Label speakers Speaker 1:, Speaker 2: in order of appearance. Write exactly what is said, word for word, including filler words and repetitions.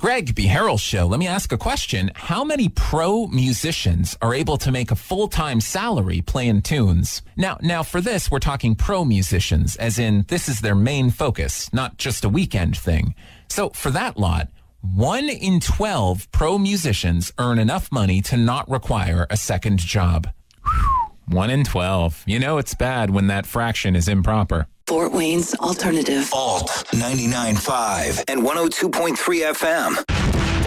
Speaker 1: Greg B. Harrell Show. Let me ask a question. How many pro musicians are able to make a full-time salary playing tunes? Now, now for this, we're talking pro musicians, as in this is their main focus, not just a weekend thing. So for that lot, one in twelve pro musicians earn enough money to not require a second job. One in twelve. You know it's bad when that fraction is improper.
Speaker 2: Fort Wayne's Alternative.
Speaker 3: Alt ninety-nine point five and one oh two point three F M.